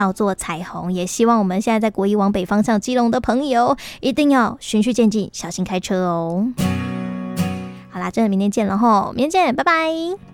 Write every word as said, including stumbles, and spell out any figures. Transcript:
要做彩虹，也希望我们现在在国一往北方向基隆的朋友一定要循序渐进，小心开车哦。好啦，真的明天见了吼，明天见，拜拜。